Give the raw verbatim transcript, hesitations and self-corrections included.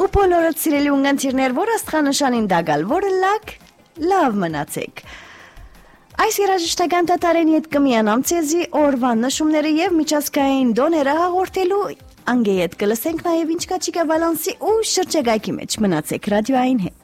բոլորդ սիրելի ունգանտիրներ, որ աստղանշանին դագալ, որը լակ, լավ մնացեք։ Այս երաժշտական տատարենի հետ կմիանամ ցեզի օրվան նշումները եւ միջազգային դոները հաղորդելու անգեյետ կլսենք նաեւ ինչ կա չիկա բալանսի ու շրջագայքի մեջ մնացեք ռադիոային հետ։